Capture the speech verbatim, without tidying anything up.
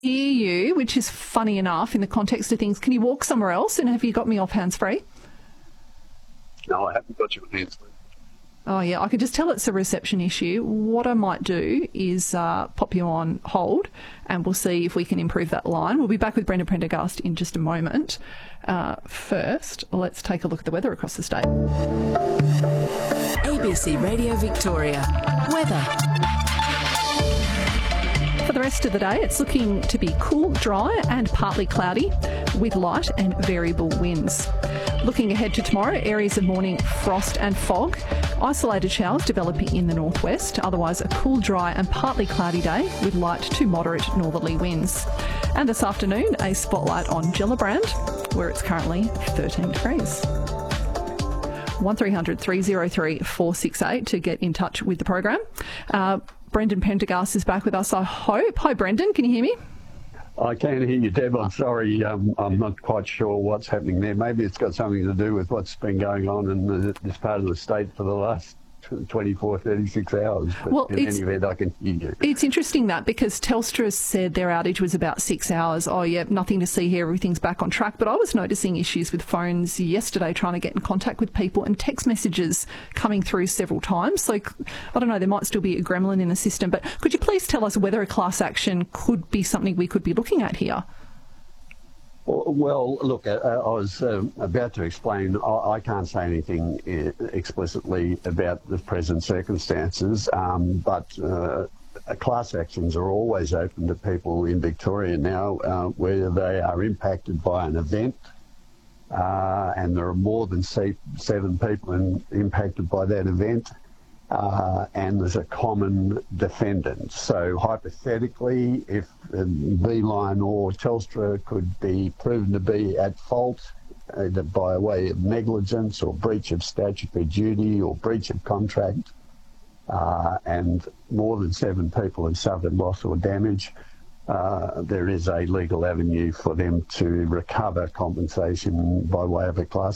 hear you, which is funny enough in the context of things. Can you walk somewhere else? And have you got me off hands-free? No, I haven't got you on hands-free. Oh, yeah, I could just tell it's a reception issue. What I might do is uh, pop you on hold and we'll see if we can improve that line. We'll be back with Brendan Prendergast in just a moment. Uh, first, let's take a look at the weather across the state. A B C Radio Victoria. Weather. For the rest of the day, it's looking to be cool, dry and partly cloudy with light and variable winds. Looking ahead to tomorrow, areas of morning frost and fog. Isolated showers developing in the northwest. Otherwise, a cool, dry and partly cloudy day with light to moderate northerly winds. And this afternoon, a spotlight on Gellibrand, where it's currently thirteen degrees. one three hundred three oh three four six eight to get in touch with the program. Uh, Brendan Prendergast is back with us, I hope. Hi, Brendan. Can you hear me? I can hear you, Deb. I'm sorry. Um, I'm not quite sure what's happening there. Maybe it's got something to do with what's been going on in the, this part of the state for the last twenty-four, thirty-six hours. But well, in any event, I can hear you. It's interesting that because Telstra said their outage was about six hours. Oh, yeah, nothing to see here. Everything's back on track. But I was noticing issues with phones yesterday trying to get in contact with people and text messages coming through several times. So, I don't know, there might still be a gremlin in the system. But could you please tell us whether a class action could be something we could be looking at here? Well, look, uh, I was uh, about to explain. I, I can't say anything uh, explicitly about the present circumstances, um, but uh, class actions are always open to people in Victoria now, uh, where they are impacted by an event, uh, and there are more than seven people in, impacted by that event. Uh, and there's a common defendant. So hypothetically, if uh, Beeline or Telstra could be proven to be at fault, either by way of negligence or breach of statutory duty or breach of contract, uh, and more than seven people have suffered loss or damage, uh, there is a legal avenue for them to recover compensation by way of a class